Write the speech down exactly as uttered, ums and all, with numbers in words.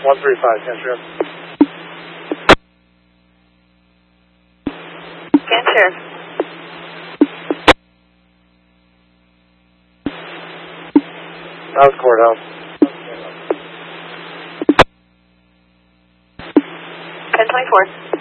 one three five, can share. Can share. House Courthouse. ten twenty-four.